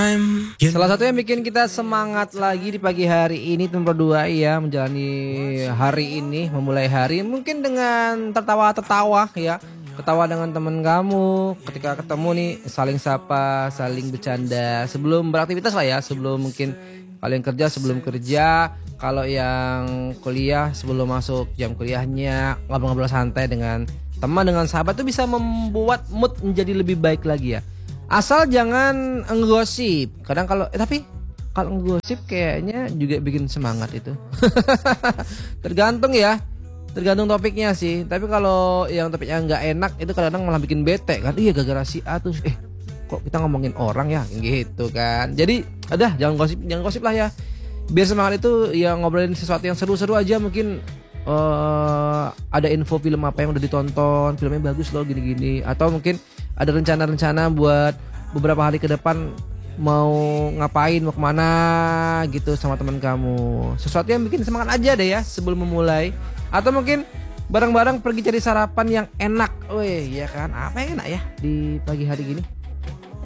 Salah satu yang bikin kita semangat lagi di pagi hari ini nomor 2 ya, menjalani hari ini, memulai hari mungkin dengan tertawa-tertawa ya. Ketawa dengan teman kamu, ketika ketemu nih saling sapa, saling bercanda sebelum beraktivitas lah ya, sebelum mungkin kalian kerja, sebelum kerja, kalau yang kuliah sebelum masuk jam kuliahnya, ngobrol-ngobrol santai dengan teman, dengan sahabat tuh bisa membuat mood menjadi lebih baik lagi ya. Asal jangan nggosip. Kadang tapi kalau nggosip kayaknya juga bikin semangat itu. Tergantung ya. Tergantung topiknya sih. Tapi kalau yang topiknya nggak enak itu kadang malah bikin bete kan. Iya gara-gara si A tuh. Kok kita ngomongin orang ya gitu kan. Jadi jangan gosip lah ya. Biar semangat itu ya ngobrolin sesuatu yang seru-seru aja, mungkin ada info film apa yang udah ditonton, filmnya bagus loh gini-gini, atau mungkin ada rencana-rencana buat beberapa hari ke depan mau ngapain, mau kemana gitu sama teman kamu. Sesuatu yang bikin semangat aja deh ya sebelum memulai. Atau mungkin bareng-bareng pergi cari sarapan yang enak. Weh, ya kan? Apa yang enak ya di pagi hari gini?